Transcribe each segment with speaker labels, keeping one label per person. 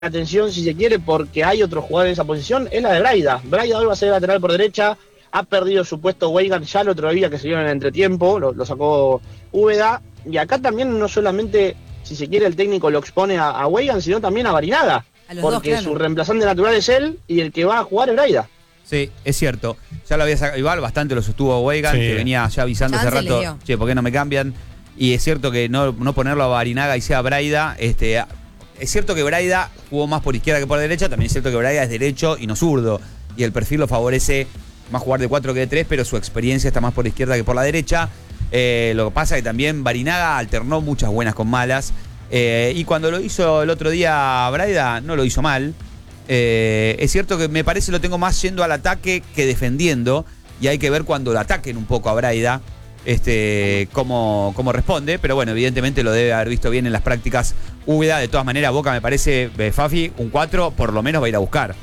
Speaker 1: atención, si se quiere, porque hay otro jugador en esa posición, es la de Braida. Braida hoy va a ser lateral por derecha, ha perdido su puesto Weigand ya el otro día que se dio en el entretiempo, lo sacó Úbeda, y acá también no solamente, si se quiere, el técnico lo expone a Weigand, sino también a Barinaga, porque su reemplazante natural es él, y el que va a jugar es Braida.
Speaker 2: Sí, es cierto. Ya lo había sacado, igual bastante lo sostuvo Weigand, que venía ya avisando hace rato, che, ¿por qué no me cambian? Y es cierto que no ponerlo a Barinaga y sea Braida, es cierto que Braida jugó más por izquierda que por derecha, también es cierto que Braida es derecho y no zurdo, y el perfil lo favorece más jugar de 4 que de 3, pero su experiencia está más por izquierda que por la derecha. Lo que pasa es que también Barinaga alternó muchas buenas con malas, y cuando lo hizo el otro día Braida, no lo hizo mal. Es cierto que me parece lo tengo más yendo al ataque que defendiendo, y hay que ver cuando lo ataquen un poco a Braida, cómo responde, pero bueno, evidentemente lo debe haber visto bien en las prácticas Úbeda. De todas maneras, Boca me parece, Fafi, un 4 por lo menos va a ir a buscar.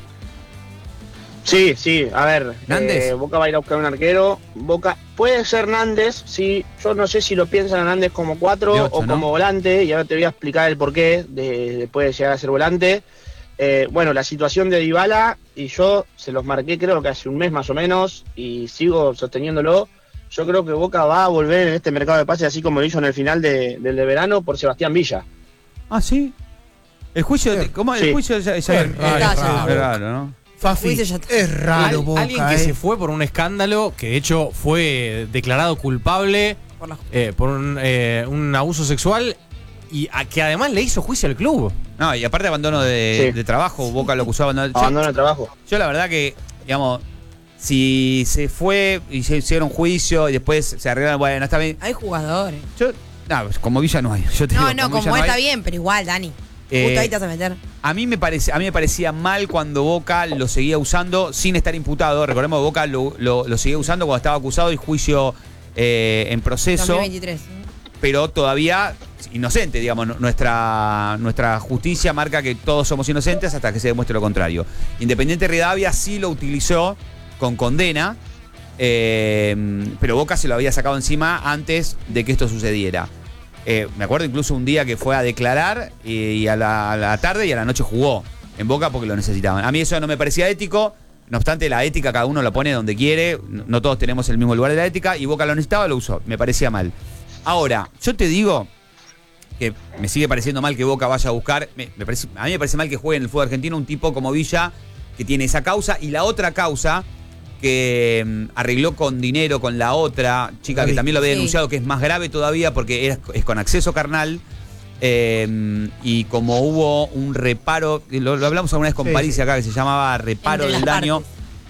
Speaker 1: Sí, a ver,
Speaker 2: ¿Nández?
Speaker 1: Boca va a ir a buscar un arquero. Boca puede ser Nández, sí. Yo no sé si lo piensan a Nández como 4 o como volante, y ahora te voy a explicar el porqué después de llegar a ser volante. Bueno, la situación de Dybala, y yo se los marqué creo que hace un mes más o menos, y sigo sosteniéndolo. Yo creo que Boca va a volver en este mercado de pases, así como lo hizo en el final del de verano, por Sebastián Villa.
Speaker 2: Ah, ¿sí? El juicio, ¿cómo? El juicio es raro, ¿no?
Speaker 3: Fafi, es raro, Boca.
Speaker 4: Alguien que se fue por un escándalo, que de hecho fue declarado culpable por un abuso sexual, y que además le hizo juicio al club.
Speaker 2: No, y aparte abandono de trabajo, Boca lo acusó de
Speaker 1: abandono de trabajo.
Speaker 2: Yo la verdad que, digamos, si se fue y se hicieron juicio y después se arreglaron, bueno, está bien.
Speaker 5: Hay jugadores.
Speaker 2: Como Villa no hay. Yo te digo,
Speaker 5: como está bien, pero igual, Dani. Justo ahí te vas a meter.
Speaker 2: A mí me parecía mal cuando Boca lo seguía usando sin estar imputado. Recordemos que Boca lo seguía usando cuando estaba acusado y juicio en proceso.
Speaker 5: 2023.
Speaker 2: Pero todavía inocente, digamos. Nuestra justicia marca que todos somos inocentes hasta que se demuestre lo contrario. Independiente Rivadavia sí lo utilizó con condena, pero Boca se lo había sacado encima antes de que esto sucediera. Me acuerdo incluso un día que fue a declarar y a la tarde y a la noche jugó en Boca porque lo necesitaban. A mí eso no me parecía ético. No obstante, la ética cada uno lo pone donde quiere. No todos tenemos el mismo lugar de la ética, y Boca lo necesitaba, lo usó. Me parecía mal. Ahora, yo te digo que me sigue pareciendo mal que Boca vaya a buscar. A mí me parece mal que juegue en el fútbol argentino un tipo como Villa, que tiene esa causa y la otra causa que arregló con dinero con la otra chica que también lo había denunciado, que es más grave todavía porque es con acceso carnal, y como hubo un reparo, lo hablamos alguna vez con París acá, que se llamaba reparo del daño,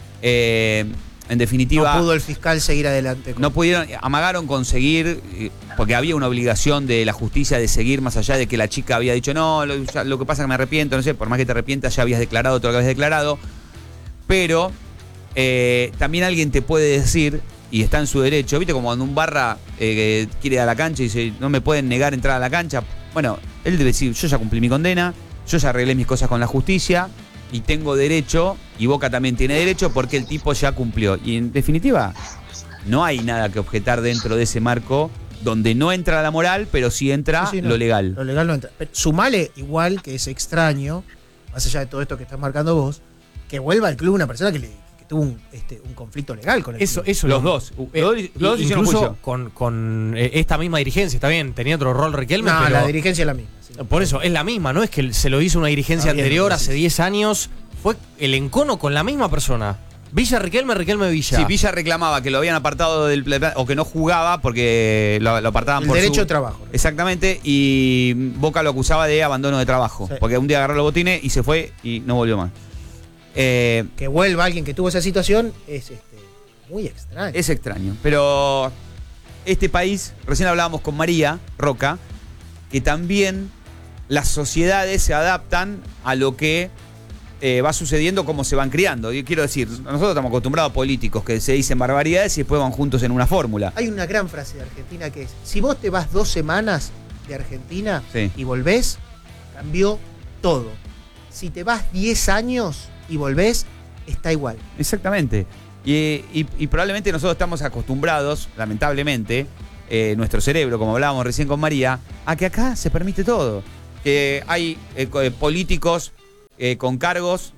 Speaker 2: en definitiva
Speaker 3: no pudo el fiscal seguir adelante
Speaker 2: no pudieron, amagaron conseguir, porque había una obligación de la justicia de seguir, más allá de que la chica había dicho no, lo que pasa es que me arrepiento, no sé, por más que te arrepientas ya habías declarado todo lo que habías declarado, pero también alguien te puede decir, y está en su derecho, ¿viste? Como cuando un barra quiere ir a la cancha y dice, no me pueden negar entrar a la cancha. Bueno, él debe decir, yo ya cumplí mi condena, yo ya arreglé mis cosas con la justicia y tengo derecho, y Boca también tiene derecho porque el tipo ya cumplió. Y en definitiva, no hay nada que objetar dentro de ese marco donde no entra la moral, pero sí entra lo legal.
Speaker 3: Lo legal no entra. Pero sumale igual, que es extraño, más allá de todo esto que estás marcando vos, que vuelva al club una persona que tuvo un conflicto legal con el club.
Speaker 4: Eso
Speaker 2: los dos. Los dos hicieron
Speaker 4: incluso con esta misma dirigencia, está bien, tenía otro rol Riquelme,
Speaker 3: no,
Speaker 4: pero
Speaker 3: la dirigencia es la misma. Sí.
Speaker 4: Por eso, es la misma, no es que se lo hizo una dirigencia anterior hace 10 años, fue el encono con la misma persona. Villa Riquelme, Riquelme Villa.
Speaker 2: Sí, Villa reclamaba que lo habían apartado del plan, o que no jugaba porque lo apartaban por
Speaker 3: derecho de trabajo.
Speaker 2: Exactamente, y Boca lo acusaba de abandono de trabajo, porque un día agarró los botines y se fue y no volvió más.
Speaker 3: Que vuelva alguien que tuvo esa situación es muy extraño.
Speaker 2: Es extraño, pero este país, recién hablábamos con María Roca, que también las sociedades se adaptan a lo que va sucediendo, cómo se van criando. Yo quiero decir, nosotros estamos acostumbrados a políticos que se dicen barbaridades y después van juntos en una fórmula.
Speaker 3: Hay una gran frase de Argentina que es, si vos te vas 2 semanas de Argentina y volvés, cambió todo. Si te vas 10 años y volvés, está igual.
Speaker 2: Exactamente. Y probablemente nosotros estamos acostumbrados, lamentablemente, nuestro cerebro, como hablábamos recién con María, a que acá se permite todo. Que hay políticos con cargos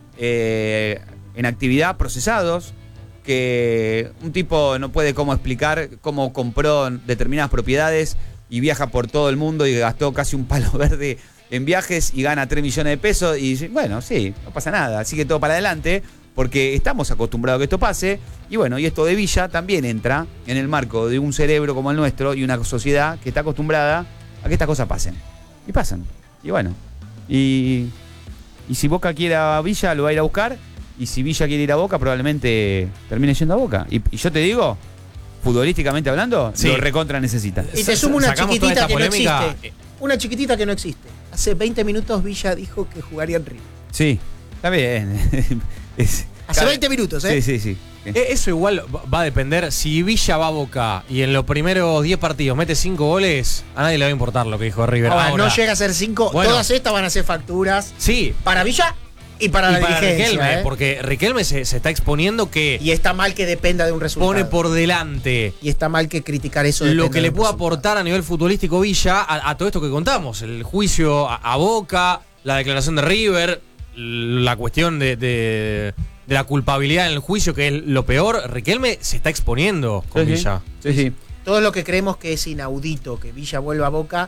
Speaker 2: en actividad procesados, que un tipo no puede cómo explicar cómo compró determinadas propiedades y viaja por todo el mundo y gastó casi un palo verde en viajes y gana 3 millones de pesos y dice, bueno, sí, no pasa nada, sigue todo para adelante, porque estamos acostumbrados a que esto pase. Y bueno, y esto de Villa también entra en el marco de un cerebro como el nuestro y una sociedad que está acostumbrada a que estas cosas pasen. Y pasan. Y bueno, y si Boca quiere a Villa, lo va a ir a buscar. Y si Villa quiere ir a Boca, probablemente termine yendo a Boca. Y yo te digo, futbolísticamente hablando,
Speaker 4: sí,
Speaker 2: lo recontra necesita.
Speaker 3: Y te sumo una
Speaker 4: Sacamos
Speaker 3: chiquitita
Speaker 4: toda
Speaker 3: que
Speaker 4: esta
Speaker 3: no
Speaker 4: polémica.
Speaker 3: existe. Una chiquitita que no existe. Hace 20 minutos Villa dijo que jugaría en River.
Speaker 2: Sí, está bien.
Speaker 3: Hace 20 minutos, ¿eh?
Speaker 2: Sí.
Speaker 4: Eso igual va a depender. Si Villa va a Boca y en los primeros 10 partidos mete 5 goles, a nadie le va a importar lo que dijo River.
Speaker 3: Ahora,
Speaker 4: Ahora,
Speaker 3: no llega a ser 5.
Speaker 4: Bueno.
Speaker 3: Todas estas van a ser facturas
Speaker 4: sí,
Speaker 3: para Villa y para la dirigencia.
Speaker 4: Riquelme,
Speaker 3: ¿eh?
Speaker 4: porque Riquelme se está exponiendo que
Speaker 3: Y está mal que dependa de un resultado.
Speaker 4: pone por delante
Speaker 3: Y está mal que criticar eso.
Speaker 4: lo
Speaker 3: dependa
Speaker 4: que
Speaker 3: de
Speaker 4: le
Speaker 3: un
Speaker 4: puede
Speaker 3: resultado.
Speaker 4: aportar a nivel futbolístico Villa a todo esto que contamos. El juicio a Boca, la declaración de River, la cuestión de la culpabilidad en el juicio, que es lo peor. Riquelme se está exponiendo con Villa.
Speaker 2: Sí.
Speaker 3: Todo lo que creemos que es inaudito que Villa vuelva a Boca,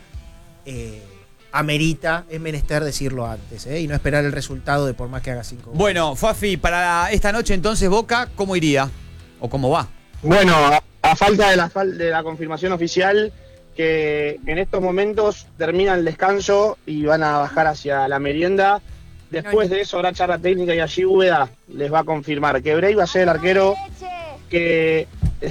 Speaker 3: amerita, es menester decirlo antes, y no esperar el resultado de por más que haga 5 goles.
Speaker 2: Bueno, Fafi, para esta noche entonces Boca, ¿cómo iría? ¿O cómo va?
Speaker 1: Bueno, a falta de la confirmación oficial, que en estos momentos termina el descanso y van a bajar hacia la merienda. Después de eso habrá charla técnica y allí Úbeda les va a confirmar que Bray va a ser el arquero, que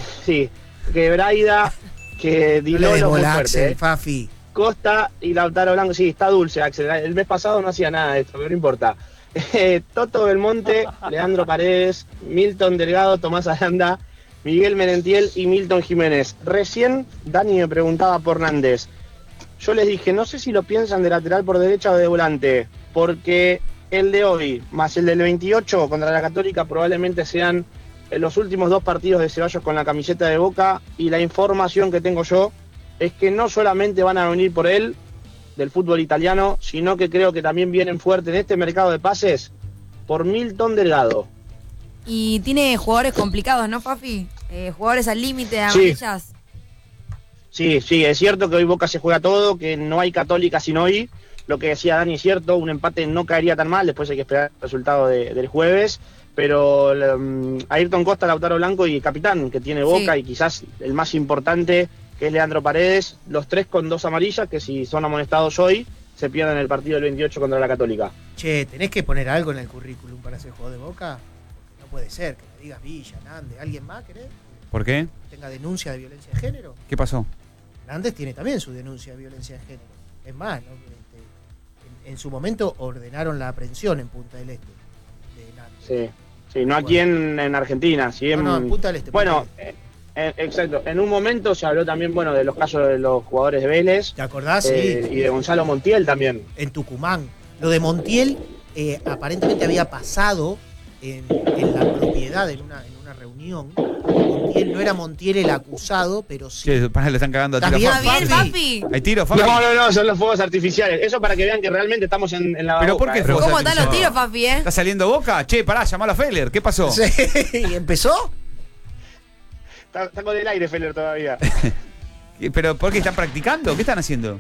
Speaker 1: Braida, que
Speaker 3: No le
Speaker 1: Dilolo
Speaker 3: des
Speaker 1: muy
Speaker 3: bola,
Speaker 1: fuerte,
Speaker 3: Axel, Fafi.
Speaker 1: Costa y Lautaro Blanco. Sí, está dulce, Axel. El mes pasado no hacía nada de esto, pero no importa. Toto Belmonte, Leandro Paredes, Milton Delgado, Tomás Aranda, Miguel Merentiel y Milton Jiménez. Recién Dani me preguntaba por Nández. Yo les dije, no sé si lo piensan de lateral por derecha o de volante, porque el de hoy más el del 28 contra la Católica probablemente sean los últimos 2 partidos de Ceballos con la camiseta de Boca, y la información que tengo yo es que no solamente van a venir por él del fútbol italiano, sino que creo que también vienen fuerte en este mercado de pases por Milton Delgado.
Speaker 5: Y tiene jugadores complicados, ¿no, Fafi? Jugadores al límite de amarillas.
Speaker 1: Sí, es cierto que hoy Boca se juega todo, que no hay Católica sin hoy. Lo que decía Dani es cierto, un empate no caería tan mal, después hay que esperar el resultado del jueves. Pero Ayrton Costa, Lautaro Blanco y capitán que tiene Boca, y quizás el más importante, que es Leandro Paredes, los 3 con 2 amarillas, que si son amonestados hoy, se pierden el partido del 28 contra la Católica.
Speaker 3: Che, ¿tenés que poner algo en el currículum para ser jugador de Boca? Porque no puede ser que me digas Villa, Nández, ¿alguien más querés?
Speaker 2: ¿Por qué?
Speaker 3: Que tenga denuncia de violencia de género.
Speaker 2: ¿Qué pasó?
Speaker 3: Nández tiene también su denuncia de violencia de género. Es más, ¿no? En su momento ordenaron la aprehensión en Punta del Este de Nández.
Speaker 1: Sí, no aquí en Argentina. Sí,
Speaker 3: No, en Punta del Este.
Speaker 1: Bueno, exacto. En un momento se habló también, de los casos de los jugadores de Vélez.
Speaker 3: ¿Te acordás? Sí.
Speaker 1: Y de Gonzalo Montiel también.
Speaker 3: En Tucumán. Lo de Montiel aparentemente había pasado en la propiedad, en una reunión. Montiel, no era Montiel el acusado, pero sí.
Speaker 2: Che, para, le están cagando a tiro.
Speaker 3: ¿Estás
Speaker 5: ¿Está bien, Fafi?
Speaker 2: ¿Hay tiro, Fafi?
Speaker 1: No, son los fuegos artificiales. Eso para que vean que realmente estamos en la
Speaker 2: ¿Pero
Speaker 1: Boca,
Speaker 2: por qué
Speaker 5: ¿Cómo
Speaker 2: fuegos
Speaker 5: están los tiros, Fafi,
Speaker 2: ¿Está saliendo Boca? Che, pará, llamalo a Feller. ¿Qué pasó?
Speaker 3: Sí, ¿empezó?
Speaker 1: Está con el aire Feller todavía.
Speaker 2: ¿Pero por qué están practicando? ¿Qué están haciendo?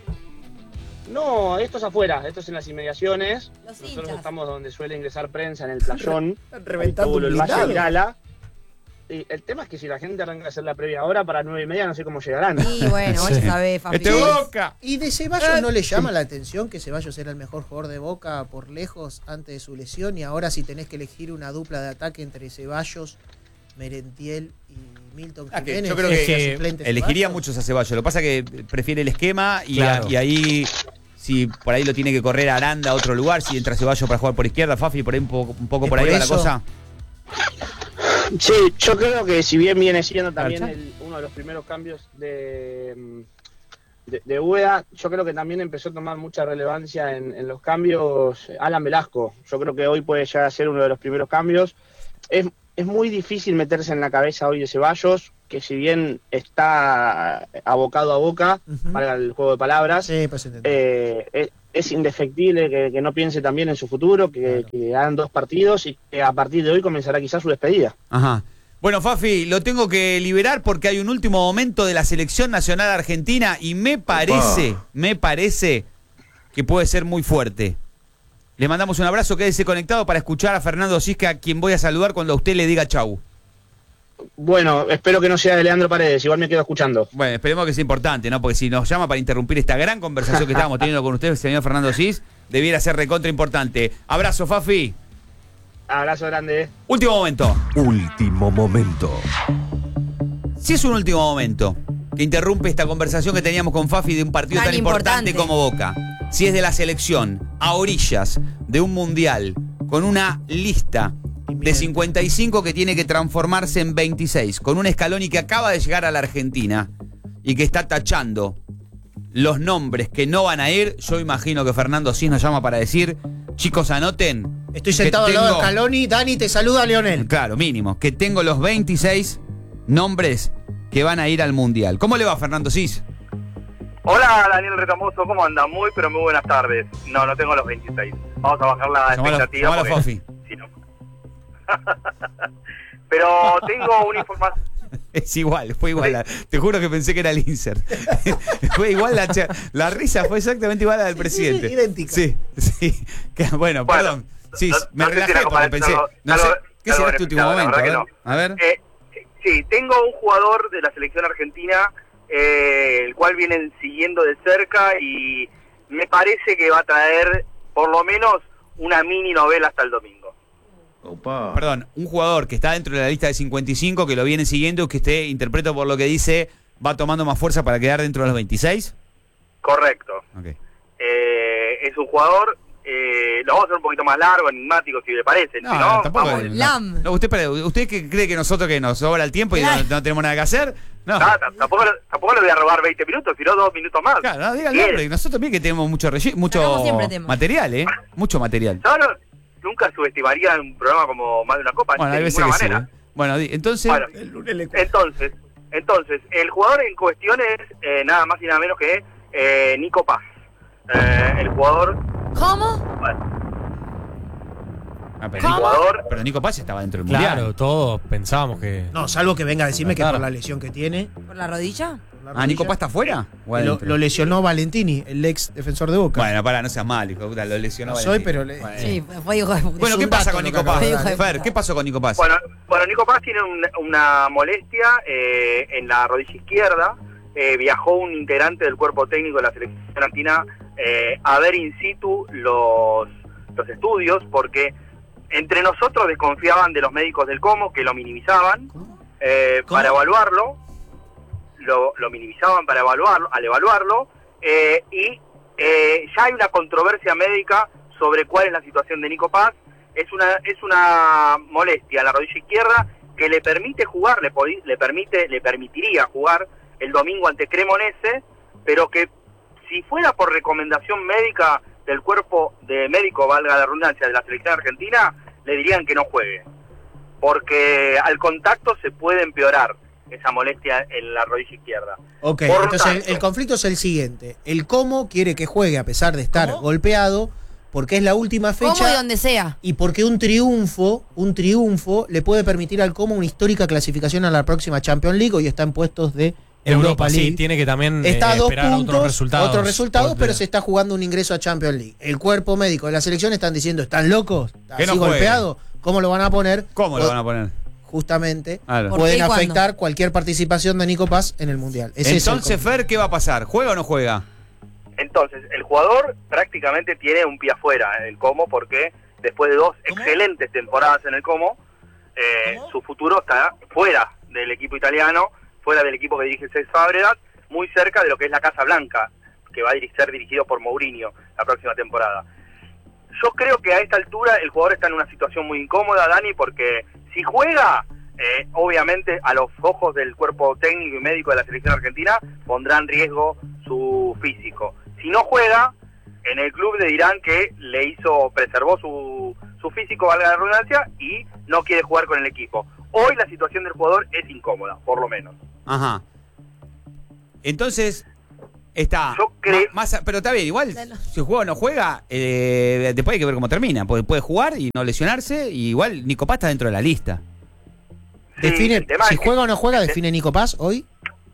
Speaker 1: No, esto es afuera, esto es en las inmediaciones.
Speaker 5: Los
Speaker 1: Nosotros
Speaker 5: hinchas.
Speaker 1: estamos donde suele ingresar prensa, en el playón.
Speaker 3: Están reventando un
Speaker 1: el Valle
Speaker 3: blindado.
Speaker 1: de Irala. Y el tema es que si la gente arranca a hacer la previa ahora para 9:30, no sé cómo llegarán.
Speaker 5: Y bueno, vos ya sabés, Fafi.
Speaker 2: ¡Este Boca!
Speaker 3: ¿Y de Ceballos no le llama la atención que Ceballos era el mejor jugador de Boca por lejos antes de su lesión? Y ahora si tenés que elegir una dupla de ataque entre Ceballos, Merentiel y Milton
Speaker 2: Que
Speaker 3: Jiménez,
Speaker 2: yo creo
Speaker 3: ¿es
Speaker 2: que
Speaker 3: el suplente
Speaker 2: elegiría
Speaker 3: Ceballos?
Speaker 2: muchos a Ceballos. Lo que pasa es que prefiere el esquema y,
Speaker 4: Claro.
Speaker 2: y ahí, si por ahí lo tiene que correr Aranda a otro lugar, si entra Ceballos para jugar por izquierda, Fafi, por ahí un poco
Speaker 3: ¿Es
Speaker 2: por ahí
Speaker 3: por
Speaker 2: va la
Speaker 3: eso?
Speaker 2: cosa.
Speaker 1: Sí, yo creo que si bien viene siendo también
Speaker 2: ¿Archa?
Speaker 1: uno de los primeros cambios de Úbeda, yo creo que también empezó a tomar mucha relevancia en los cambios Alan Velasco. Yo creo que hoy puede llegar a ser uno de los primeros cambios. Es muy difícil meterse en la cabeza hoy de Ceballos, que si bien está abocado a Boca,
Speaker 3: Ujú.
Speaker 1: para el juego de palabras,
Speaker 3: Sí, pues entendí.
Speaker 1: es indefectible que no piense también en su futuro, que hagan 2 partidos y que a partir de hoy comenzará quizás su despedida.
Speaker 2: Ajá. Bueno, Fafi, lo tengo que liberar porque hay un último momento de la selección nacional argentina y me parece que puede ser muy fuerte. Le mandamos un abrazo, quédese conectado para escuchar a Fernando Sisca, a quien voy a saludar cuando a usted le diga chau.
Speaker 1: Bueno, espero que no sea de Leandro Paredes, igual me quedo escuchando.
Speaker 2: Bueno, esperemos que sea importante, ¿no? Porque si nos llama para interrumpir esta gran conversación que estábamos teniendo con usted, señor Fernando Sis, debiera ser recontra importante. Abrazo, Fafi.
Speaker 1: Abrazo grande.
Speaker 2: Último momento.
Speaker 6: Último momento.
Speaker 2: Si es un último momento que interrumpe esta conversación que teníamos con Fafi de un partido tan importante como Boca, si es de la selección a orillas de un mundial con una lista de 55 que tiene que transformarse en 26, con un Scaloni que acaba de llegar a la Argentina y que está tachando los nombres que no van a ir, yo imagino que Fernando Sis nos llama para decir, chicos, anoten.
Speaker 3: Estoy sentado al lado de Scaloni. Dani, te saluda Leonel.
Speaker 2: Claro, mínimo, que tengo los 26 nombres que van a ir al Mundial. ¿Cómo le va, Fernando Sis?
Speaker 7: Hola, Daniel Retamoso, ¿cómo anda? Muy buenas tardes. No tengo los 26. Vamos a bajar la expectativa.
Speaker 2: Fafi.
Speaker 7: Si no. Pero tengo una información.
Speaker 2: Es igual, fue igual. Te juro que pensé que era el insert. Fue igual, la risa fue exactamente igual a la del presidente.
Speaker 3: Idéntica.
Speaker 2: Sí. Bueno, perdón. Sí, me relajé porque pensé. No sé, ¿qué será tu último momento? A ver.
Speaker 7: Sí, tengo un jugador de la selección argentina, el cual vienen siguiendo de cerca y me parece que va a traer por lo menos una mini novela hasta el domingo.
Speaker 2: Opa. Perdón, un jugador que está dentro de la lista de 55, que lo viene siguiendo, que usted, interpreto por lo que dice, va tomando más fuerza para quedar dentro de los 26.
Speaker 7: Correcto.
Speaker 2: Okay.
Speaker 7: Es un jugador, lo vamos a hacer un poquito más largo, enigmático, si le parece.
Speaker 2: No,
Speaker 7: si no,
Speaker 2: tampoco.
Speaker 5: Vamos.
Speaker 2: No, ¿usted cree que nosotros que nos sobra el tiempo y no tenemos nada que hacer? No.
Speaker 7: Tampoco le voy a robar 20 minutos, sino 2 minutos más.
Speaker 2: Claro, no, díganle, nosotros también que tenemos mucho material, mucho material.
Speaker 7: Nunca subestimaría un programa como Más de una Copa,
Speaker 2: bueno,
Speaker 7: de ninguna manera.
Speaker 2: Sí, Bueno, entonces...
Speaker 7: Entonces, el jugador en cuestión es nada más y nada menos que Nico Paz. El jugador...
Speaker 5: ¿Cómo?
Speaker 7: Bueno,
Speaker 2: pero Nico Paz estaba dentro del Mundial.
Speaker 4: Claro, todos pensábamos que...
Speaker 3: No, salvo que venga a decirme que por la lesión que tiene.
Speaker 5: ¿Por la rodilla?
Speaker 2: ¿Nico Paz está afuera?
Speaker 3: Lo lesionó Valentini, el ex defensor de Boca.
Speaker 2: Bueno, no seas mal, hijo de puta, lo lesionó Valentini.
Speaker 5: Sí, fue hijo de puta.
Speaker 2: Bueno, ¿qué pasa con Nico Paz? Fer, ¿qué pasó con Nico Paz?
Speaker 7: Bueno, Nico Paz tiene una molestia en la rodilla izquierda. Viajó un integrante del cuerpo técnico de la selección argentina a ver in situ los estudios, porque entre nosotros desconfiaban de los médicos del COMO, que lo minimizaban para evaluarlo. Lo minimizaban para evaluarlo, y ya hay una controversia médica sobre cuál es la situación de Nico Paz. Es una molestia en la rodilla izquierda que le permite jugar, le permitiría jugar el domingo ante Cremonese, pero que si fuera por recomendación médica del cuerpo de médico, valga la redundancia, de la selección argentina, le dirían que no juegue, porque al contacto se puede empeorar esa molestia en la rodilla izquierda.
Speaker 3: Ok, entonces el conflicto es el siguiente. El Como quiere que juegue a pesar de estar golpeado, porque es la última fecha.
Speaker 5: Como y donde sea.
Speaker 3: Y porque un triunfo le puede permitir al Como una histórica clasificación a la próxima Champions League. Hoy está en puestos de Europa League.
Speaker 4: Sí, tiene que también
Speaker 3: está a 2
Speaker 4: esperar
Speaker 3: puntos,
Speaker 4: otros resultados,
Speaker 3: pero se está jugando un ingreso a Champions League. El cuerpo médico de la selección están diciendo, ¿están locos?
Speaker 2: Que
Speaker 3: ¿Así golpeado? ¿Cómo lo van a poner?
Speaker 2: ¿Cómo lo van a poner?
Speaker 3: Justamente, pueden afectar cualquier participación de Nico Paz en el Mundial.
Speaker 2: Entonces, Fer, ¿qué va a pasar? ¿Juega o no juega?
Speaker 7: Entonces, el jugador prácticamente tiene un pie afuera en el Como, porque después de 2 excelentes temporadas en el Como, su futuro está fuera del equipo italiano, fuera del equipo que dirige Cesc Fabregas, muy cerca de lo que es la Casa Blanca, que va a ser dirigido por Mourinho la próxima temporada. Yo creo que a esta altura el jugador está en una situación muy incómoda, Dani, porque si juega, obviamente a los ojos del cuerpo técnico y médico de la selección argentina pondrá en riesgo su físico. Si no juega, en el club le dirán que preservó su físico, valga la redundancia, y no quiere jugar con el equipo. Hoy la situación del jugador es incómoda, por lo menos.
Speaker 2: Ajá. Entonces, Está.
Speaker 7: Yo creo...
Speaker 2: Pero está bien, igual, si juega o no juega, después hay que ver cómo termina. Porque puede jugar y no lesionarse, y igual Nico Paz está dentro de la lista.
Speaker 7: Sí,
Speaker 3: define, si juega o no juega, define Nico Paz hoy.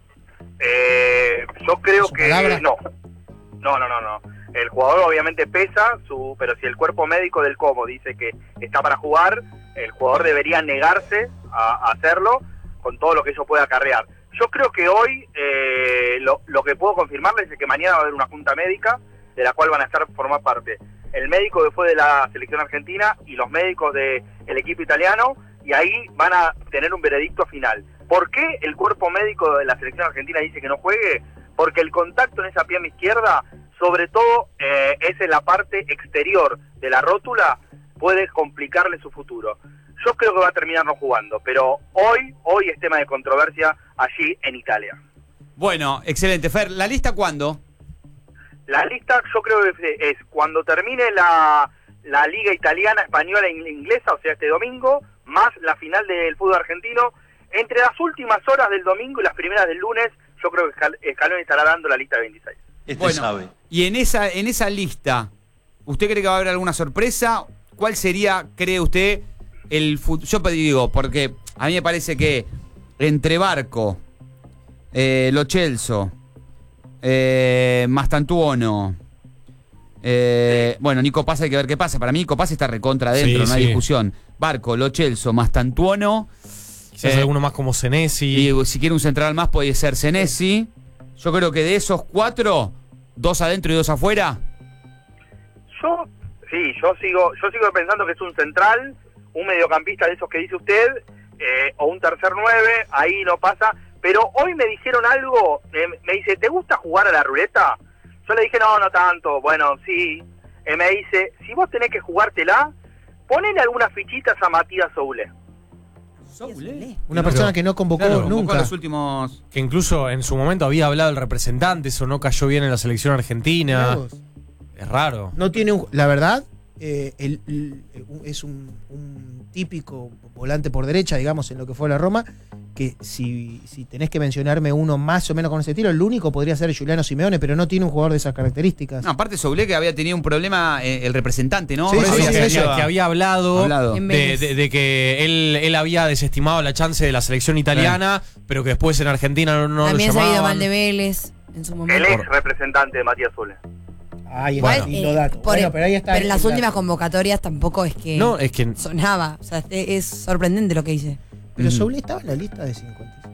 Speaker 7: Yo creo que
Speaker 3: palabra?
Speaker 7: no. El jugador obviamente pesa, pero si el cuerpo médico del Como dice que está para jugar, el jugador debería negarse a hacerlo con todo lo que eso pueda acarrear. Yo creo que hoy lo que puedo confirmarles es que mañana va a haber una junta médica de la cual van a formar parte el médico que fue de la selección argentina y los médicos del equipo italiano, y ahí van a tener un veredicto final. ¿Por qué el cuerpo médico de la selección argentina dice que no juegue? Porque el contacto en esa pierna izquierda, sobre todo es en la parte exterior de la rótula, puede complicarle su futuro. Yo creo que va a terminar no jugando, pero hoy es tema de controversia allí en Italia.
Speaker 2: Bueno, excelente. Fer, ¿la lista cuándo?
Speaker 7: La lista yo creo que es cuando termine la liga italiana, española e inglesa, o sea, este domingo, más la final del fútbol argentino. Entre las últimas horas del domingo y las primeras del lunes, yo creo que Scaloni estará dando la lista de 26.
Speaker 2: Bueno,
Speaker 6: sabe.
Speaker 2: Y en esa lista, ¿usted cree que va a haber alguna sorpresa? ¿Cuál sería, cree usted, yo digo, porque a mí me parece que entre Barco, Lo Celso, Mastantuono, bueno, Nico Paz hay que ver qué pasa. Para mí Nico Paz está recontra adentro, no hay discusión. Barco, Lo Celso, Mastantuono.
Speaker 4: Quizás alguno más como Senesi.
Speaker 2: Y si quiere un central más puede ser Senesi. Yo creo que de esos 4, 2 adentro y 2 afuera.
Speaker 7: Yo sigo pensando que es un central, un mediocampista de esos que dice usted, o un tercer 9, ahí no pasa. Pero hoy me dijeron algo, me dice, ¿te gusta jugar a la ruleta? Yo le dije, no tanto. Bueno, sí. Me dice, si vos tenés que jugártela, ponele algunas fichitas a Matías Soule.
Speaker 3: Una persona que no convocó nunca.
Speaker 2: Los últimos...
Speaker 4: Que incluso en su momento había hablado el representante, eso no cayó bien en la selección argentina. Es raro.
Speaker 3: No tiene la verdad, es un típico volante por derecha, digamos, en lo que fue la Roma, que si tenés que mencionarme uno más o menos con ese estilo, el único podría ser Giuliano Simeone, pero no tiene un jugador de esas características.
Speaker 2: No, aparte Soule, que había tenido un problema, el representante, ¿no?
Speaker 3: Sí,
Speaker 4: que había hablado de que él había desestimado la chance de la selección italiana, pero que después en Argentina no
Speaker 5: también
Speaker 4: lo llamaban. También se ha ido
Speaker 5: mal de Vélez en su momento.
Speaker 7: El ex representante de Matías Soule.
Speaker 3: Ahí está, lindo dato.
Speaker 5: Pero ahí está. Pero en las últimas convocatorias tampoco es que, sonaba. O sea, es sorprendente lo que dice.
Speaker 3: Pero Soule estaba en la lista de 50.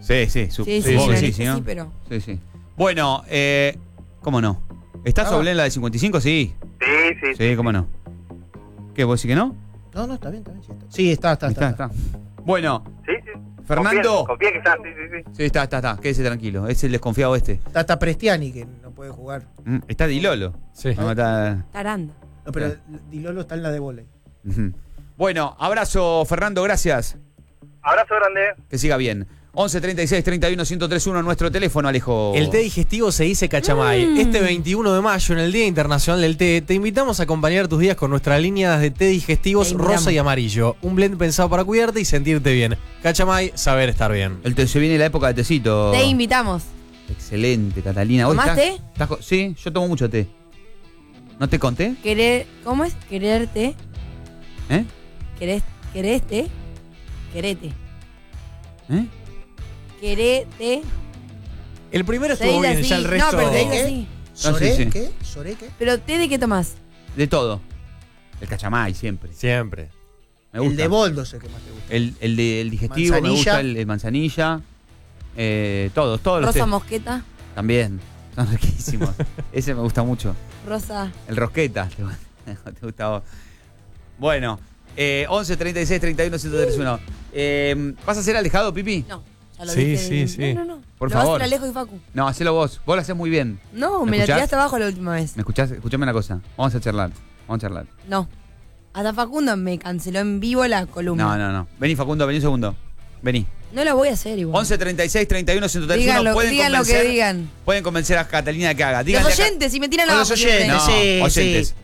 Speaker 2: Sí,
Speaker 5: pero...
Speaker 2: Sí. Bueno, ¿cómo no? ¿Está Soule en la de 55? Sí. Sí, ¿cómo no? ¿Qué, vos decís que no?
Speaker 3: No, está bien. Sí, está.
Speaker 2: Bueno.
Speaker 7: Sí.
Speaker 2: Fernando.
Speaker 7: Confía que está,
Speaker 2: Sí, está. Quédese tranquilo. Es el desconfiado este.
Speaker 3: Está Prestiani, que no puede jugar.
Speaker 2: Está Di Lolo.
Speaker 4: Sí.
Speaker 5: Está Aranda.
Speaker 3: No, pero Di Lolo está en la de vóley.
Speaker 2: Bueno, abrazo, Fernando, gracias.
Speaker 7: Abrazo grande.
Speaker 2: Que siga bien. 11 36 31 1031 nuestro teléfono, Alejo.
Speaker 4: El té digestivo se dice Cachamay. Este 21 de mayo, en el Día Internacional del Té, te invitamos a acompañar tus días con nuestras líneas de té digestivos rosa y amarillo. Un blend pensado para cuidarte y sentirte bien. Cachamay, saber estar bien.
Speaker 2: Se viene la época de tecito.
Speaker 5: Te invitamos.
Speaker 2: Excelente, Catalina.
Speaker 5: ¿Tomás té?
Speaker 2: Sí, yo tomo mucho té. ¿No te conté?
Speaker 5: ¿Cómo es? Quererte.
Speaker 2: ¿Eh?
Speaker 5: Querete. Querete.
Speaker 2: ¿Eh?
Speaker 5: Querete.
Speaker 4: El primero estuvo bien, ya el resto...
Speaker 5: No, pero te digo así.
Speaker 3: ¿Soré?
Speaker 2: Sí.
Speaker 3: ¿Qué? ¿Soré qué?
Speaker 5: ¿Pero té de qué tomás?
Speaker 2: De todo. El cachamay, siempre. Me gusta.
Speaker 3: El de boldo es el que más te gusta.
Speaker 2: El digestivo, me gusta el manzanilla. Todos los
Speaker 5: Rosa
Speaker 2: tés.
Speaker 5: mosqueta.
Speaker 2: También. Son riquísimos. Ese me gusta mucho.
Speaker 5: Rosa.
Speaker 2: El rosqueta. ¿Te gusta a vos? Bueno, 11 36 31 1031. ¿Vas a ser alejado, Pipi?
Speaker 5: No. Ya lo
Speaker 4: Sí,
Speaker 5: dije.
Speaker 4: sí.
Speaker 5: No.
Speaker 2: Por
Speaker 5: lo
Speaker 2: favor.
Speaker 5: vas a hacer Alejo y Facu.
Speaker 2: No, hacelo vos. Vos lo hacés muy bien.
Speaker 5: No, me la
Speaker 2: escuchás?
Speaker 5: tiraste abajo la última vez.
Speaker 2: ¿Me escuchás? Escuchame una cosa. Vamos a charlar.
Speaker 5: No. Hasta Facundo me canceló en vivo la columna.
Speaker 2: No. Vení, Facundo, vení un segundo. Vení.
Speaker 5: No la voy a hacer igual.
Speaker 2: 11 36 31 1031.
Speaker 5: Digan lo que digan.
Speaker 2: Pueden convencer a Catalina de que haga.
Speaker 5: Los oyentes, si me tiran abajo.
Speaker 3: Los oyentes,
Speaker 2: No,
Speaker 3: sí.
Speaker 2: oyentes.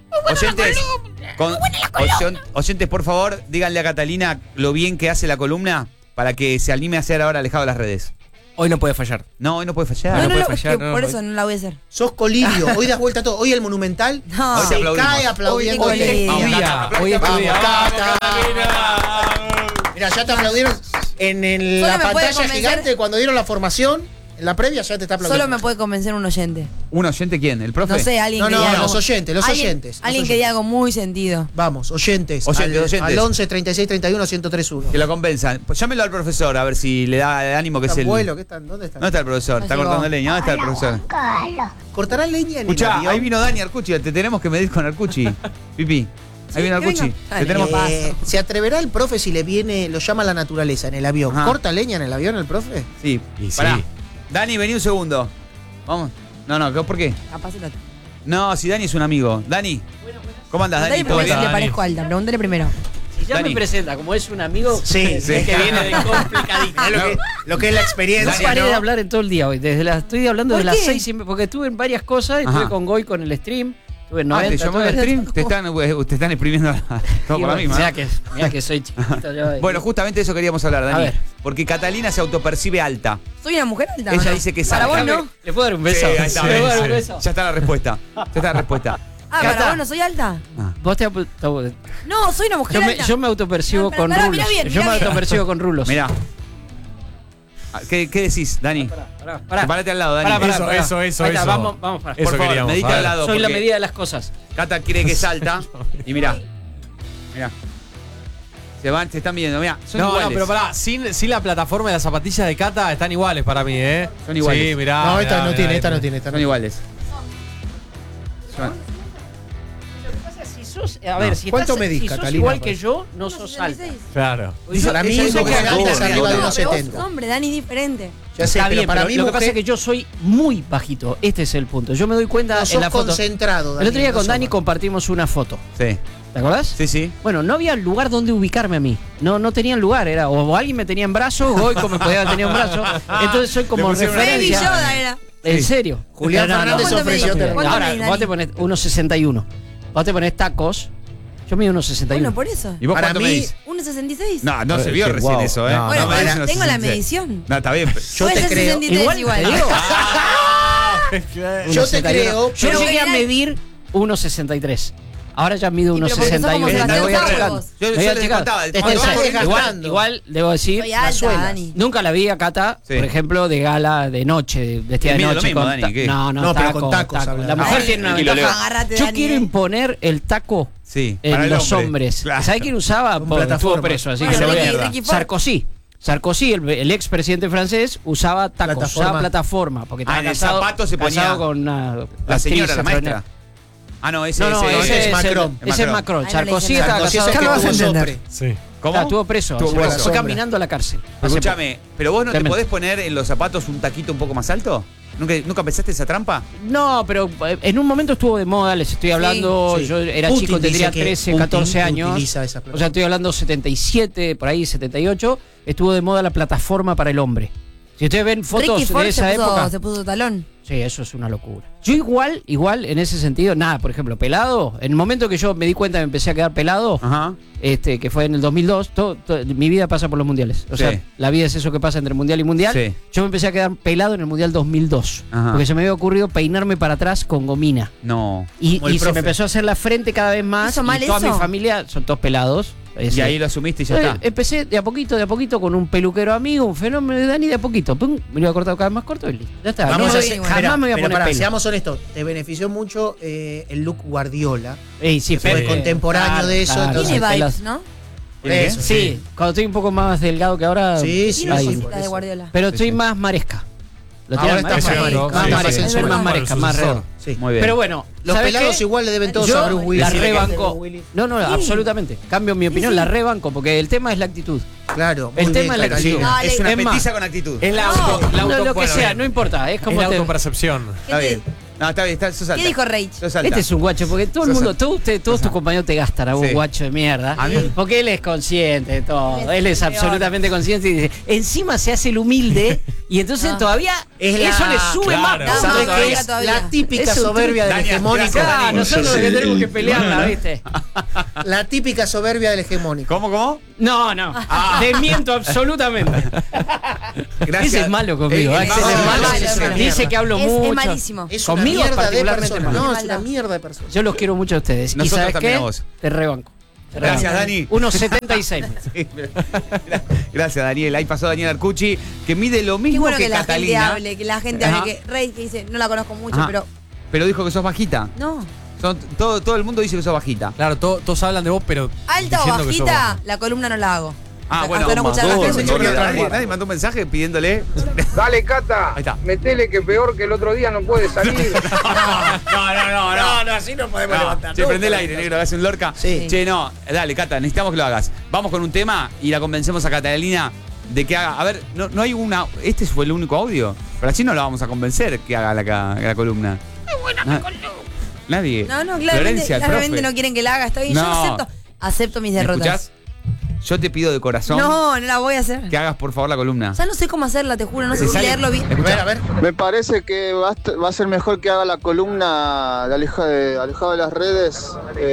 Speaker 2: Oyentes, por favor, díganle a Catalina lo bien que hace la columna para que se anime a hacer ahora alejado de las redes.
Speaker 4: Hoy no puede fallar.
Speaker 2: No, hoy no puede fallar.
Speaker 5: No,
Speaker 4: puede
Speaker 5: es
Speaker 4: fallar,
Speaker 5: que
Speaker 4: no,
Speaker 5: por
Speaker 4: no.
Speaker 5: eso no la voy a hacer.
Speaker 3: Sos colirio, hoy das vuelta a todo. Hoy el Monumental
Speaker 5: No.
Speaker 3: se
Speaker 2: Hoy te
Speaker 3: cae aplaudiendo.
Speaker 5: Hoy es tu
Speaker 4: día. Hoy es tu
Speaker 3: Vamos,
Speaker 4: día.
Speaker 3: Cata. Mira, ya te aplaudieron en
Speaker 5: Solo
Speaker 3: la
Speaker 5: me puede
Speaker 3: pantalla
Speaker 5: convencer-
Speaker 3: gigante cuando dieron la formación. En la previa ya te está aplaudiendo.
Speaker 5: Solo me puede convencer un oyente.
Speaker 2: ¿Un oyente quién? ¿El profe?
Speaker 5: No sé, alguien
Speaker 3: No,
Speaker 5: que
Speaker 3: no,
Speaker 5: diga
Speaker 3: los
Speaker 5: algo-
Speaker 3: oyentes, los
Speaker 5: alguien-
Speaker 3: oyentes.
Speaker 5: Alguien
Speaker 3: los
Speaker 5: que diga
Speaker 3: oyentes.
Speaker 5: algo muy sentido.
Speaker 3: Vamos, oyentes.
Speaker 2: Oyentes.
Speaker 3: Al 11 36 31 1031.
Speaker 2: Que lo convenzan. Pues llámelo al profesor a ver si le da el ánimo que es el.
Speaker 3: Abuelo, ¿qué están? ¿Dónde están?
Speaker 2: ¿Dónde está el profesor?
Speaker 5: No
Speaker 2: Está
Speaker 5: llegó.
Speaker 2: cortando leña. ¿Dónde está el profesor?
Speaker 3: ¿Cortarán leña en el
Speaker 2: Escuchá,
Speaker 3: avión?
Speaker 2: ahí vino Dani Arcucci. Te tenemos que medir con Arcucci. Pipi. Ahí viene
Speaker 5: que
Speaker 2: Arcucci.
Speaker 5: venga.
Speaker 2: Te
Speaker 5: Dale,
Speaker 2: tenemos.
Speaker 5: paso.
Speaker 3: ¿Se atreverá el profe si le viene, lo llama la naturaleza en el avión?
Speaker 2: Ajá.
Speaker 3: ¿Corta leña en el avión el profe?
Speaker 2: Sí.
Speaker 4: Y sí.
Speaker 2: Pará. Dani, vení un segundo. Vamos. No, ¿por qué?
Speaker 5: Capaz se lo.
Speaker 2: No, si Dani es un amigo. Dani. ¿Cómo andas, Dani?
Speaker 5: Dale
Speaker 2: ¿Todo
Speaker 5: primero si
Speaker 2: bien?
Speaker 5: le parezco alta. Pregúntale primero.
Speaker 8: Si ya
Speaker 2: Dani.
Speaker 8: me presenta, como es un amigo,
Speaker 3: Sí,
Speaker 8: es
Speaker 3: sí.
Speaker 8: que viene de complicadito.
Speaker 3: Es lo que es la
Speaker 8: No
Speaker 3: experiencia,
Speaker 8: paré
Speaker 3: ¿no?
Speaker 8: de hablar en todo el día hoy. Estoy hablando
Speaker 5: ¿Por
Speaker 8: de las
Speaker 5: qué?
Speaker 8: 6:30, porque estuve en varias cosas. Estuve
Speaker 2: Ajá.
Speaker 8: con Goy con el stream. Estuve en
Speaker 2: Ah,
Speaker 8: 90.
Speaker 2: te llamó el
Speaker 8: todo
Speaker 2: stream. Te están exprimiendo todo por la misma.
Speaker 8: Mira que soy chiquito yo.
Speaker 2: Bueno, justamente de eso queríamos hablar, Dani.
Speaker 8: A ver.
Speaker 2: Porque Catalina se autopercibe alta.
Speaker 5: ¿Soy una mujer alta?
Speaker 2: Ella
Speaker 5: ¿o no?
Speaker 2: dice que es
Speaker 5: Para
Speaker 2: alta.
Speaker 5: vos no.
Speaker 8: ¿Le puedo dar un beso?
Speaker 2: Sí, ahí está,
Speaker 8: ¿Le puedo dar un
Speaker 2: sí.
Speaker 8: beso?
Speaker 2: Ya está la respuesta. Ya está la respuesta.
Speaker 5: Ah,
Speaker 8: Cata.
Speaker 5: para vos no soy alta.
Speaker 8: Vos te
Speaker 5: No, soy una mujer alta.
Speaker 8: yo me autopercibo
Speaker 5: No,
Speaker 8: con
Speaker 5: pará,
Speaker 8: rulos.
Speaker 5: mirá bien,
Speaker 8: Yo
Speaker 5: mirá
Speaker 8: me
Speaker 5: bien.
Speaker 8: autopercibo con rulos.
Speaker 2: Mirá. ¿Qué decís, Dani?
Speaker 8: Pará.
Speaker 2: Parate al lado, Dani.
Speaker 8: Pará.
Speaker 4: Eso.
Speaker 8: Ahí está, vamos, pará.
Speaker 4: Eso
Speaker 2: Por favor,
Speaker 4: queríamos.
Speaker 2: medita
Speaker 4: A ver.
Speaker 2: al lado.
Speaker 8: Soy la
Speaker 2: porque
Speaker 8: medida de las cosas.
Speaker 2: Cata cree que es alta. Y mirá. Mirá. Se están viendo, mirá. Son
Speaker 4: No,
Speaker 2: iguales.
Speaker 4: pero pará, sin la plataforma de las zapatillas de Cata están iguales para mí, ¿eh?
Speaker 2: Son iguales.
Speaker 4: Sí, mirá.
Speaker 3: No,
Speaker 4: mirá,
Speaker 3: esta no
Speaker 4: mirá,
Speaker 3: tiene,
Speaker 4: mirá.
Speaker 3: esta no tiene. Esta no
Speaker 2: Son iguales.
Speaker 8: A ver, si
Speaker 3: ¿Cuánto
Speaker 8: estás,
Speaker 3: medís,
Speaker 8: si sos
Speaker 3: Catalina?
Speaker 8: igual que yo, no sos alta.
Speaker 5: 1,66.
Speaker 4: Claro.
Speaker 3: Para mí,
Speaker 2: Ella dice
Speaker 3: porque
Speaker 2: que
Speaker 3: Dani
Speaker 2: no,
Speaker 3: es arriba de
Speaker 2: no,
Speaker 5: Pero
Speaker 3: unos
Speaker 5: vos
Speaker 3: 70.
Speaker 5: sos hombre, Dani, es diferente.
Speaker 3: Ya sé,
Speaker 8: Está
Speaker 3: pero
Speaker 8: bien,
Speaker 3: para
Speaker 8: pero
Speaker 3: mí
Speaker 8: lo que pasa es
Speaker 3: mujer,
Speaker 8: que yo soy muy bajito. Este es el punto. Yo me doy cuenta
Speaker 3: no
Speaker 8: en
Speaker 3: sos
Speaker 8: la foto.
Speaker 3: concentrado,
Speaker 8: El otro día
Speaker 3: no
Speaker 8: con
Speaker 3: sos
Speaker 8: Dani
Speaker 3: más.
Speaker 8: compartimos una foto.
Speaker 2: Sí.
Speaker 8: ¿Te acordás?
Speaker 2: Sí, sí.
Speaker 8: Bueno, no había lugar donde ubicarme a mí. No tenían lugar. Era o alguien me tenía en brazo, o Goico me podía haber tenido en brazo. Entonces soy como
Speaker 2: pusieron una-
Speaker 5: Baby
Speaker 8: referencia.
Speaker 5: Yoda era.
Speaker 8: ¿En serio?
Speaker 3: Julián
Speaker 8: No, no,
Speaker 3: Fernández
Speaker 5: ¿Cuánto
Speaker 3: ofreció
Speaker 5: medís?
Speaker 3: tener-
Speaker 5: ¿Cuánto
Speaker 8: Ahora,
Speaker 5: medís,
Speaker 8: vos te
Speaker 5: Dani?
Speaker 8: pones 1,61. Vos te pones tacos. Yo mido 1,61.
Speaker 5: Bueno, por eso.
Speaker 2: ¿Y vos
Speaker 3: Para
Speaker 2: cuánto
Speaker 3: mí-
Speaker 2: medís?
Speaker 5: 1,66.
Speaker 2: No se vio
Speaker 4: Sí,
Speaker 2: recién
Speaker 4: wow.
Speaker 2: eso, ¿eh?
Speaker 4: No,
Speaker 5: Bueno,
Speaker 2: me dice
Speaker 5: tengo la
Speaker 2: 1,66.
Speaker 5: medición.
Speaker 2: No, está bien.
Speaker 3: Yo
Speaker 5: Puede
Speaker 3: te
Speaker 5: ser
Speaker 3: creo.
Speaker 5: 63 igual.
Speaker 8: te digo.
Speaker 3: Yo te
Speaker 8: 1,61.
Speaker 3: creo,
Speaker 8: Yo
Speaker 5: pero-
Speaker 8: llegué a medir 1,63. Ahora ya mido
Speaker 5: Y pero porque sos como
Speaker 8: 1,61.
Speaker 5: Sebastián
Speaker 8: Me voy a
Speaker 5: Sagos.
Speaker 8: checar.
Speaker 2: Yo
Speaker 8: Me voy a
Speaker 2: les
Speaker 8: checar.
Speaker 2: contaba,
Speaker 3: Te
Speaker 2: cuando
Speaker 3: estás
Speaker 2: vas
Speaker 3: desgastando.
Speaker 8: Igual debo decir,
Speaker 5: Soy alta,
Speaker 3: suelas.
Speaker 5: Dani.
Speaker 8: nunca la vi a Cata,
Speaker 2: Sí.
Speaker 8: por ejemplo, de gala de noche, vestida de
Speaker 2: Mide lo
Speaker 8: noche.
Speaker 2: mismo,
Speaker 8: con
Speaker 2: Dani,
Speaker 8: ta-
Speaker 2: ¿qué?
Speaker 3: No, pero con tacos habla.
Speaker 8: La mujer
Speaker 5: Ay,
Speaker 8: tiene una
Speaker 2: y lo
Speaker 8: ventaja.
Speaker 2: leo.
Speaker 5: Agárrate,
Speaker 8: Yo
Speaker 5: Dani,
Speaker 8: quiero
Speaker 5: eh.
Speaker 8: imponer el taco
Speaker 2: Sí,
Speaker 8: en
Speaker 2: para el
Speaker 8: los
Speaker 2: hombre.
Speaker 8: hombres.
Speaker 2: Claro.
Speaker 8: ¿Sabes quién usaba?
Speaker 3: Con
Speaker 8: Porque
Speaker 3: plataforma.
Speaker 8: estuvo preso, así
Speaker 5: Bueno,
Speaker 8: que lo voy a-
Speaker 5: Ricky-
Speaker 2: mierda.
Speaker 5: Ricky Ford.
Speaker 8: Sarkozy, el expresidente francés, usaba tacos,
Speaker 3: Plataforma.
Speaker 8: usaba plataforma. Porque estaba
Speaker 2: en el
Speaker 8: casado,
Speaker 2: zapato se ponía
Speaker 8: casado con una
Speaker 2: La
Speaker 8: actriz
Speaker 2: señora, la maestra.
Speaker 8: extraordinaria.
Speaker 2: Ah, no, ese
Speaker 8: No, no,
Speaker 3: ese es
Speaker 8: ese
Speaker 3: Macron.
Speaker 8: Ese es Macron.
Speaker 5: Ay, no le
Speaker 8: Sarkozy
Speaker 5: dicen
Speaker 8: estaba
Speaker 3: Sarkozy es
Speaker 8: casado
Speaker 3: el que
Speaker 8: con
Speaker 3: tuvo
Speaker 8: una
Speaker 3: sopre.
Speaker 4: Sí.
Speaker 2: ¿Cómo?
Speaker 8: Estuvo preso.
Speaker 2: Estuvo
Speaker 8: Fue
Speaker 2: preso.
Speaker 8: caminando a la cárcel. Hace
Speaker 2: Escúchame, ¿pero vos no te
Speaker 8: Tremendo.
Speaker 2: podés poner en los zapatos un taquito un poco más alto? ¿Nunca pensaste esa trampa?
Speaker 8: No, pero en un momento estuvo de moda, les estoy hablando,
Speaker 3: Sí.
Speaker 8: yo era
Speaker 3: Putin
Speaker 8: chico, tendría
Speaker 3: dice que
Speaker 8: 13,
Speaker 3: Putin
Speaker 8: 14 años.
Speaker 3: utiliza esa
Speaker 8: O sea, estoy hablando 77, por ahí 78, estuvo de moda la plataforma para el hombre. Si ustedes ven fotos
Speaker 5: Ricky Ford
Speaker 8: de esa época,
Speaker 5: se puso talón.
Speaker 8: sí, eso es una locura. Yo igual en ese sentido, nada, por ejemplo, pelado, en el momento que yo me di cuenta que me empecé a quedar pelado,
Speaker 2: Ajá.
Speaker 8: que fue en el 2002, mi vida pasa por los mundiales. O
Speaker 2: Sí.
Speaker 8: sea, la vida es eso que pasa entre mundial y mundial.
Speaker 2: Sí.
Speaker 8: Yo me empecé a quedar pelado en el mundial 2002,
Speaker 2: Ajá.
Speaker 8: porque se me había ocurrido peinarme para atrás con gomina.
Speaker 2: No.
Speaker 8: Y,
Speaker 3: Como el
Speaker 8: y se
Speaker 3: profe.
Speaker 8: me empezó a hacer la frente cada vez más.
Speaker 5: ¿Hizo mal
Speaker 8: y toda
Speaker 5: eso?
Speaker 8: mi familia son todos pelados.
Speaker 2: Y ahí lo asumiste y ya está.
Speaker 8: Empecé de a poquito con un peluquero amigo, un fenómeno de Dani, de a poquito. Pum, me lo iba cortado cada vez más corto y listo. Ya está.
Speaker 3: Vamos
Speaker 8: No,
Speaker 3: a hacer,
Speaker 8: jamás
Speaker 3: mirá,
Speaker 8: me voy a
Speaker 3: pero
Speaker 8: poner
Speaker 3: pará,
Speaker 8: pelo.
Speaker 3: seamos honestos, te benefició mucho el look Guardiola.
Speaker 8: Ey, sí,
Speaker 3: que fue
Speaker 8: pero-
Speaker 3: contemporáneo de eso, entonces-
Speaker 5: Tiene
Speaker 8: pelos.
Speaker 5: vibes, ¿no?
Speaker 3: Por eso,
Speaker 8: Sí, cuando estoy un poco más delgado que ahora.
Speaker 3: Sí, sí,
Speaker 5: Tiene
Speaker 8: ahí.
Speaker 3: sí,
Speaker 5: cositas
Speaker 3: por
Speaker 5: de
Speaker 3: eso.
Speaker 5: Guardiola.
Speaker 8: Pero estoy
Speaker 2: Sí.
Speaker 8: más maresca. Lo
Speaker 3: Ahora
Speaker 8: tiene
Speaker 3: está
Speaker 8: más
Speaker 3: más
Speaker 8: maresca.
Speaker 3: maresca,
Speaker 8: Más
Speaker 3: sí,
Speaker 8: maresca,
Speaker 3: sí,
Speaker 8: soy
Speaker 3: sí.
Speaker 8: más maresca, más redondo.
Speaker 3: Sí.
Speaker 2: Muy bien.
Speaker 8: Pero bueno,
Speaker 3: Los
Speaker 8: ¿sabes
Speaker 3: pelados
Speaker 8: qué?
Speaker 3: igual le deben todos
Speaker 8: Yo
Speaker 3: a Bruce Willis.
Speaker 8: la
Speaker 3: Sí, le
Speaker 8: rebanco.
Speaker 3: Bruce Willis.
Speaker 8: No, absolutamente. Cambio mi opinión, la rebanco, porque el tema es la actitud.
Speaker 3: Claro, muy
Speaker 8: El
Speaker 3: bien,
Speaker 8: tema es la
Speaker 3: Catalina.
Speaker 8: actitud.
Speaker 5: Dale.
Speaker 2: Es una
Speaker 8: Es más,
Speaker 2: petiza con actitud.
Speaker 4: Es la
Speaker 5: No,
Speaker 4: auto, la
Speaker 8: No,
Speaker 4: auto-
Speaker 8: lo que
Speaker 4: bueno,
Speaker 8: sea,
Speaker 4: bien.
Speaker 8: no importa. Es
Speaker 4: Es
Speaker 8: como
Speaker 4: la
Speaker 8: te-
Speaker 4: autopercepción.
Speaker 2: Está bien. No, está bien, sos alta.
Speaker 5: ¿Qué dijo Rage?
Speaker 2: Sos alta.
Speaker 8: Este es un guacho, porque todo el
Speaker 2: Sos
Speaker 8: mundo,
Speaker 2: alta.
Speaker 8: todos tus compañeros te gastan a un
Speaker 2: Sí.
Speaker 8: guacho de mierda.
Speaker 2: A mí-
Speaker 8: Porque él es consciente de todo.
Speaker 5: Él es
Speaker 8: Él es
Speaker 5: el peor.
Speaker 8: absolutamente consciente y dice, encima se hace el humilde Y entonces todavía eso le sube más.
Speaker 4: Claro.
Speaker 3: ¿Sabes
Speaker 5: No,
Speaker 3: qué es?
Speaker 5: todavía.
Speaker 3: La típica
Speaker 8: Es un
Speaker 3: soberbia del
Speaker 2: Dani,
Speaker 3: hegemónico.
Speaker 2: gracias, Dani.
Speaker 8: Nosotros que tenemos que pelearla, ¿viste?
Speaker 3: La típica soberbia del hegemónico.
Speaker 2: ¿Cómo?
Speaker 8: No. Desmiento absolutamente.
Speaker 2: Gracias.
Speaker 8: Ese es malo conmigo.
Speaker 2: Es
Speaker 8: Axel es
Speaker 3: malo,
Speaker 8: malo.
Speaker 3: es una
Speaker 8: Dice
Speaker 3: mierda.
Speaker 8: que hablo
Speaker 5: Es
Speaker 8: mucho.
Speaker 5: malísimo.
Speaker 3: Es una
Speaker 8: Conmigo
Speaker 3: mierda de
Speaker 8: particularmente
Speaker 3: persona.
Speaker 8: malo.
Speaker 3: No, es una mierda de persona.
Speaker 8: Yo los quiero mucho a ustedes.
Speaker 2: Nosotros
Speaker 8: ¿Y sabes
Speaker 2: también
Speaker 8: qué?
Speaker 2: a vos.
Speaker 8: Te rebanco.
Speaker 2: Gracias, Dani.
Speaker 8: 1.76.
Speaker 2: Gracias, Daniel. Ahí pasó Daniel Arcucci, que mide lo
Speaker 5: Qué
Speaker 2: mismo
Speaker 5: bueno
Speaker 2: que,
Speaker 5: que la gente
Speaker 2: Catalina.
Speaker 5: hable, que la gente
Speaker 2: Ajá.
Speaker 5: hable, que Rey que dice, no la conozco mucho,
Speaker 2: Ajá. Pero dijo que sos bajita.
Speaker 5: no.
Speaker 2: Todo el mundo dice que sos bajita.
Speaker 4: Claro, todos hablan de vos, pero.
Speaker 5: Alta o
Speaker 4: diciendo que sos
Speaker 5: bajita,
Speaker 4: vos.
Speaker 5: la columna no la hago.
Speaker 2: Ah,
Speaker 5: Hasta
Speaker 2: bueno,
Speaker 5: no escuchar la
Speaker 3: Maduro,
Speaker 5: gente.
Speaker 3: señor.
Speaker 2: Nadie mandó un mensaje pidiéndole.
Speaker 9: Dale, Cata.
Speaker 2: Ahí está.
Speaker 9: Metele que peor que el otro día no puede salir.
Speaker 2: No,
Speaker 3: así no podemos levantar.
Speaker 2: Che, prende el aire, negro, hace un Lorca.
Speaker 3: Sí.
Speaker 2: Che, no, dale, Cata, necesitamos que lo hagas. Vamos con un tema y la convencemos a Catalina de que haga. A ver, no hay una. ¿Este fue el único audio? Pero así no la vamos a convencer que haga la columna. Nadie.
Speaker 5: No,
Speaker 2: Florencia,
Speaker 5: claramente,
Speaker 2: el
Speaker 5: claramente
Speaker 2: profe.
Speaker 5: no quieren que la haga. Está bien, yo
Speaker 2: No.
Speaker 5: acepto mis
Speaker 2: ¿Me
Speaker 5: derrotas.
Speaker 2: escuchás? Yo te pido de corazón
Speaker 5: No la voy a hacer.
Speaker 2: que hagas por favor la columna.
Speaker 5: Ya no sé cómo hacerla, te juro, no sé
Speaker 2: ¿Te
Speaker 5: si
Speaker 2: sale?
Speaker 5: leerlo bien.
Speaker 2: Escuchá.
Speaker 3: A ver.
Speaker 9: Me parece que va a ser mejor que haga la columna de alejado de las redes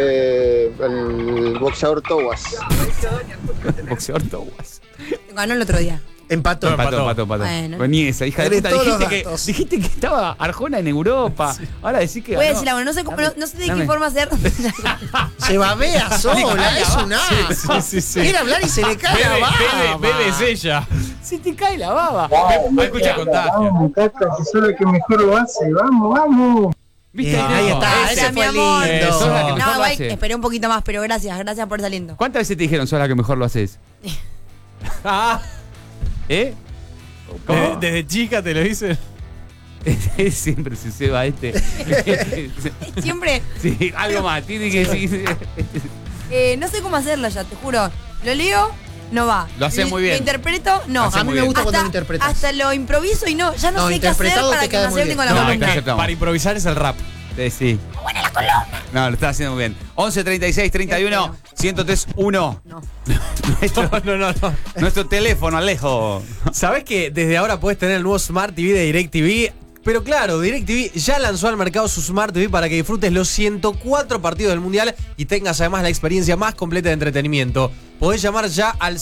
Speaker 9: el boxeador Towas.
Speaker 2: Boxeador Towas.
Speaker 5: Ganó el otro día.
Speaker 3: Empató.
Speaker 2: Empató.
Speaker 5: Bueno.
Speaker 2: Ni esa, hija de
Speaker 3: Tenés
Speaker 2: puta.
Speaker 3: todos los
Speaker 2: Dijiste
Speaker 3: datos.
Speaker 2: que estaba Arjona en Europa. Ahora decís que.
Speaker 5: Voy a
Speaker 2: ganó.
Speaker 5: decir, bueno, no sé, no sé de
Speaker 2: Dame.
Speaker 5: qué forma hacer.
Speaker 3: Se babea sola, es un as.
Speaker 4: Sí.
Speaker 3: Quiere hablar y se le cae la baba.
Speaker 4: Bebe es ella.
Speaker 2: Se te cae la baba.
Speaker 4: Escucha, contagia.
Speaker 9: Vamos, Cata, si sos el que mejor lo hace. Vamos.
Speaker 2: ¿Viste?
Speaker 3: Bien, ahí está,
Speaker 5: Ese
Speaker 3: ese
Speaker 5: mi
Speaker 3: fue
Speaker 5: amor.
Speaker 3: lindo.
Speaker 2: Sos la que mejor
Speaker 5: No,
Speaker 2: lo
Speaker 5: igual
Speaker 2: hace.
Speaker 5: esperé un poquito más, pero gracias por ese aliento.
Speaker 2: ¿Cuántas veces te dijeron sos la que mejor lo haces?
Speaker 4: Ah,
Speaker 2: ¿Eh? ¿Cómo?
Speaker 4: desde chica te lo dicen.
Speaker 2: Siempre se ceba este.
Speaker 5: Siempre,
Speaker 2: Sí, algo más. Tiene que decir.
Speaker 5: no sé cómo hacerla ya, te juro. Lo leo, no va.
Speaker 2: Lo hace muy bien.
Speaker 5: Lo interpreto, no.
Speaker 2: Lo hace
Speaker 3: A mí
Speaker 2: muy
Speaker 3: me
Speaker 2: bien.
Speaker 3: gusta cuando lo interpretas.
Speaker 5: Hasta lo improviso y no, ya no,
Speaker 3: No,
Speaker 5: sé qué hacer
Speaker 3: interpretado
Speaker 5: para
Speaker 3: te
Speaker 5: que me
Speaker 3: queda muy
Speaker 5: acepten con
Speaker 3: bien.
Speaker 5: la
Speaker 2: No,
Speaker 5: columna.
Speaker 2: te aceptamos.
Speaker 4: Para improvisar es el rap.
Speaker 2: Sí. No, lo está haciendo muy bien. 11 36 31 103 1.
Speaker 5: No.
Speaker 4: No.
Speaker 2: Nuestro teléfono, Alejo.
Speaker 4: ¿Sabés que desde ahora puedes tener el nuevo Smart TV de DirecTV? Pero claro, DirecTV ya lanzó al mercado su Smart TV para que disfrutes los 104 partidos del Mundial y tengas además la experiencia más completa de entretenimiento. Podés llamar ya al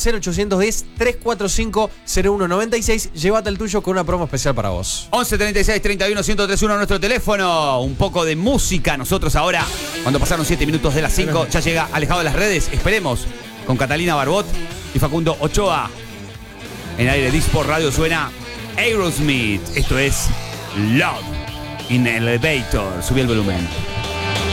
Speaker 4: 0810-345-0196. Llévate el tuyo con una promo especial para vos.
Speaker 2: 11 36 31 103 1 nuestro teléfono. Un poco de música. Nosotros ahora, cuando pasaron 7 minutos de las 5, ya llega Alejado de las Redes. Esperemos con Catalina Barbot y Facundo Ochoa. En aire Disport Radio suena Aerosmith. Esto es Love in Elevator. Subí el volumen.